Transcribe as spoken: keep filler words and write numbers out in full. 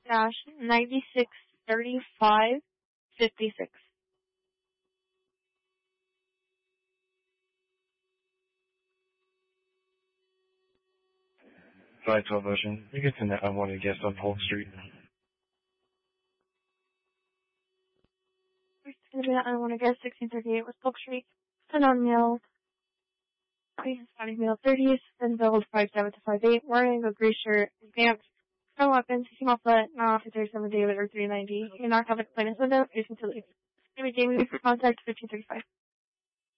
dash ninety-six thirty-five fifty-six. five twelve Ocean. You get to net. I want to guess on Polk Street. It's going to be that I want to guess sixteen thirty-eight West Polk Street. Send on mail. Please starting mail thirties. Then build five seven to five eight. Wearing a gray shirt. Advance. No weapons. Female foot. Not off to thirty-seven David or three ninety. You're not having a plaintiff's window. Facing to leave. Maybe Jamie for contact fifteen thirty-five.